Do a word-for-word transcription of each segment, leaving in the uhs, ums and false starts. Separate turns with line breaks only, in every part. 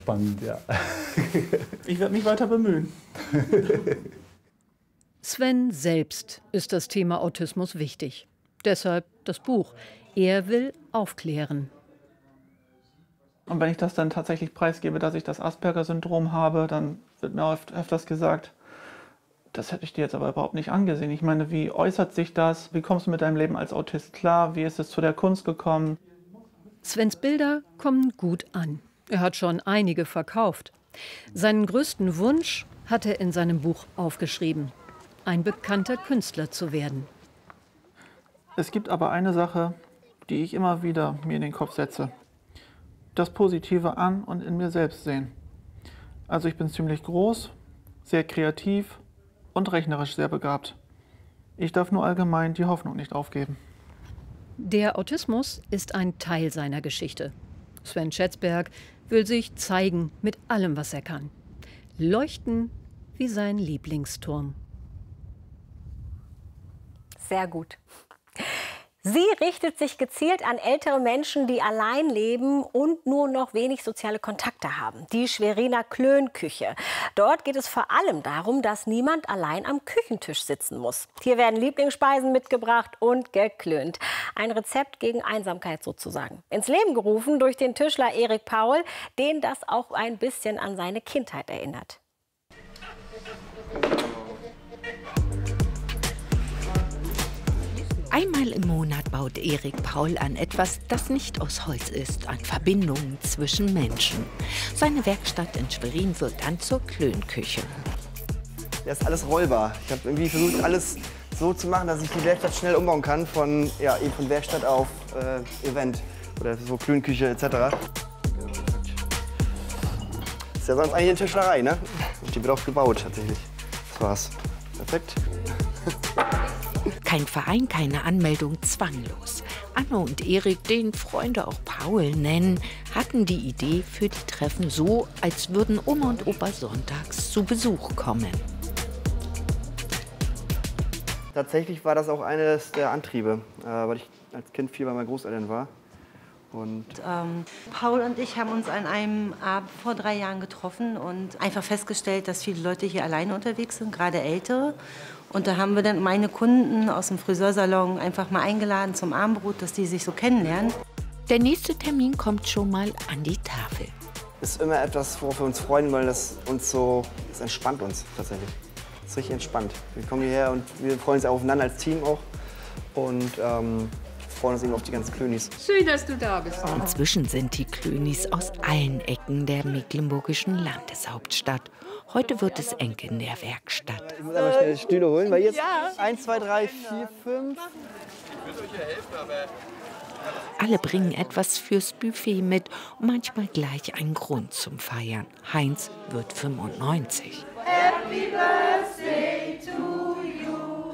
Spannend, ja.
Ich werde mich weiter bemühen.
Sven selbst ist das Thema Autismus wichtig. Deshalb das Buch. Er will aufklären.
Und wenn ich das dann tatsächlich preisgebe, dass ich das Asperger-Syndrom habe, dann wird mir oft öfters gesagt, das hätte ich dir jetzt aber überhaupt nicht angesehen. Ich meine, wie äußert sich das? Wie kommst du mit deinem Leben als Autist klar? Wie ist es zu der Kunst gekommen?
Svens Bilder kommen gut an. Er hat schon einige verkauft. Seinen größten Wunsch hat er in seinem Buch aufgeschrieben: ein bekannter Künstler zu werden.
Es gibt aber eine Sache, die ich immer wieder mir in den Kopf setze. Das Positive an und in mir selbst sehen. Also ich bin ziemlich groß, sehr kreativ und rechnerisch sehr begabt. Ich darf nur allgemein die Hoffnung nicht aufgeben.
Der Autismus ist ein Teil seiner Geschichte. Sven Schätzberg will sich zeigen mit allem, was er kann. Leuchten wie sein Lieblingsturm.
Sehr gut. Sie richtet sich gezielt an ältere Menschen, die allein leben und nur noch wenig soziale Kontakte haben. Die Schweriner Klönküche. Dort geht es vor allem darum, dass niemand allein am Küchentisch sitzen muss. Hier werden Lieblingsspeisen mitgebracht und geklönt. Ein Rezept gegen Einsamkeit sozusagen. Ins Leben gerufen durch den Tischler Erik Paul, den das auch ein bisschen an seine Kindheit erinnert.
Einmal im Monat baut Erik Paul an etwas, das nicht aus Holz ist, an Verbindungen zwischen Menschen. Seine Werkstatt in Schwerin wird dann zur Klönküche.
Das ist alles rollbar. Ich habe irgendwie versucht, alles so zu machen, dass ich die Werkstatt schnell umbauen kann, von, ja, eben von Werkstatt auf äh, Event oder so Klönküche et cetera. Ist ja sonst eigentlich eine Tischlerei, ne? Und die wird auch gebaut tatsächlich. Das war's. Perfekt.
Kein Verein, keine Anmeldung, zwanglos. Anne und Erik, den Freunde auch Paul nennen, hatten die Idee für die Treffen so, als würden Oma und Opa sonntags zu Besuch kommen.
Tatsächlich war das auch eines der Antriebe, äh, weil ich als Kind viel bei meinen Großeltern war. Und
ähm, Paul und ich haben uns an einem Abend vor drei Jahren getroffen und einfach festgestellt, dass viele Leute hier alleine unterwegs sind, gerade Ältere. Und da haben wir dann meine Kunden aus dem Friseursalon einfach mal eingeladen zum Abendbrot, dass die sich so kennenlernen.
Der nächste Termin kommt schon mal an die Tafel.
Es ist immer etwas, worauf wir uns freuen, weil das uns so, das entspannt uns tatsächlich. Das ist richtig entspannt. Wir kommen hierher und wir freuen uns aufeinander als Team auch. Und ähm, freuen uns eben auf die ganzen Klönis.
Schön, dass du da bist.
Inzwischen sind die Klönis aus allen Ecken der mecklenburgischen Landeshauptstadt. Heute wird es eng in der Werkstatt.
Ich muss einmal schnell Stühle holen, weil jetzt ja. eins, zwei, drei, vier, fünf.
Ich würde euch ja helfen, aber...
Alle bringen etwas fürs Buffet mit und manchmal gleich einen Grund zum Feiern. Heinz wird fünfundneunzig.
Happy Birthday to you.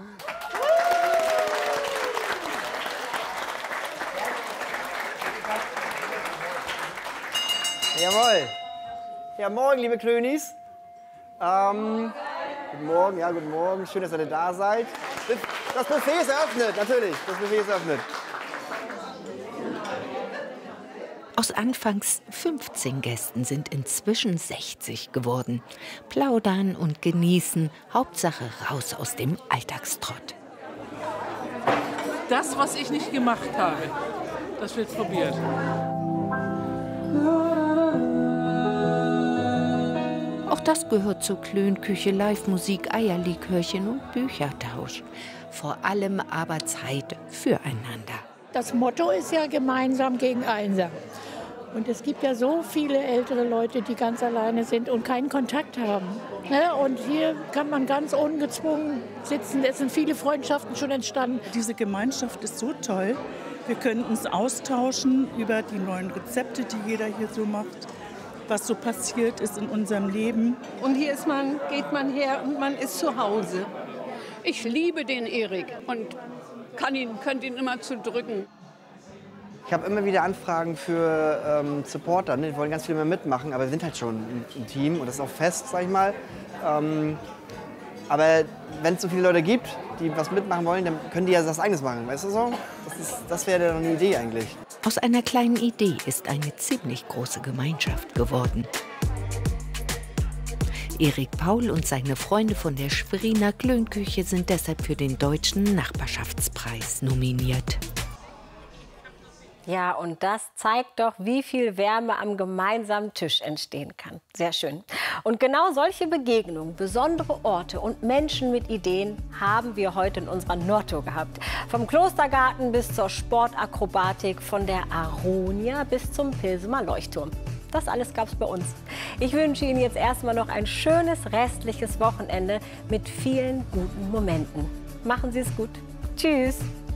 Jawohl. Ja, morgen, liebe Klönis. Ähm, guten Morgen, ja, guten Morgen. Schön, dass ihr da seid. Das Buffet ist eröffnet, natürlich. Das Buffet ist eröffnet.
Aus anfangs fünfzehn Gästen sind inzwischen sechzig geworden. Plaudern und genießen, Hauptsache raus aus dem Alltagstrott.
Das, was ich nicht gemacht habe, das wird probiert.
Auch das gehört zur Klönküche, Live-Musik, Eierlikörchen und Büchertausch. Vor allem aber Zeit füreinander.
Das Motto ist ja gemeinsam gegen einsam. Und es gibt ja so viele ältere Leute, die ganz alleine sind und keinen Kontakt haben. Und hier kann man ganz ungezwungen sitzen. Es sind viele Freundschaften schon entstanden.
Diese Gemeinschaft ist so toll. Wir können uns austauschen über die neuen Rezepte, die jeder hier so macht, was so passiert ist in unserem Leben.
Und hier ist man, geht man her und man ist zu Hause. Ich liebe den Erik und kann ihn, könnte ihn immer zu drücken.
Ich habe immer wieder Anfragen für ähm, Supporter, ne? Die wollen ganz viel mehr mitmachen, aber wir sind halt schon ein, ein Team und das ist auch fest, sag ich mal. Ähm, aber wenn es so viele Leute gibt, die was mitmachen wollen, dann können die ja was Eigenes machen, weißt du so? Das, ist, das wäre dann eine Idee eigentlich.
Aus einer kleinen Idee ist eine ziemlich große Gemeinschaft geworden. Erik Paul und seine Freunde von der Schweriner Klönküche sind deshalb für den Deutschen Nachbarschaftspreis nominiert.
Ja, und das zeigt doch, wie viel Wärme am gemeinsamen Tisch entstehen kann. Sehr schön. Und genau solche Begegnungen, besondere Orte und Menschen mit Ideen haben wir heute in unserer Nordtour gehabt. Vom Klostergarten bis zur Sportakrobatik, von der Aronia bis zum Pilsemer Leuchtturm. Das alles gab es bei uns. Ich wünsche Ihnen jetzt erstmal noch ein schönes restliches Wochenende mit vielen guten Momenten. Machen Sie es gut. Tschüss.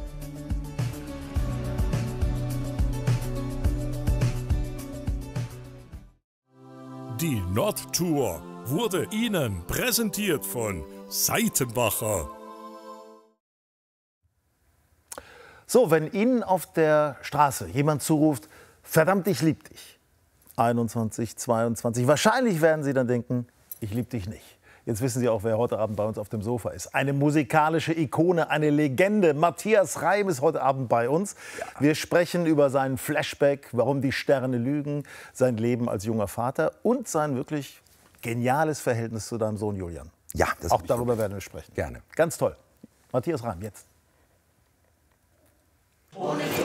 Die Nordtour wurde Ihnen präsentiert von Seitenbacher.
So, wenn Ihnen auf der Straße jemand zuruft, verdammt, ich lieb dich. einundzwanzig, zweiundzwanzig. Wahrscheinlich werden Sie dann denken, ich lieb dich nicht. Jetzt wissen Sie auch, wer heute Abend bei uns auf dem Sofa ist. Eine musikalische Ikone, eine Legende. Matthias Reim ist heute Abend bei uns. Ja. Wir sprechen über seinen Flashback, warum die Sterne lügen, sein Leben als junger Vater und sein wirklich geniales Verhältnis zu deinem Sohn Julian.
Ja, das
auch darüber gut. werden wir sprechen.
Gerne.
Ganz toll. Matthias Reim, jetzt.
Ohne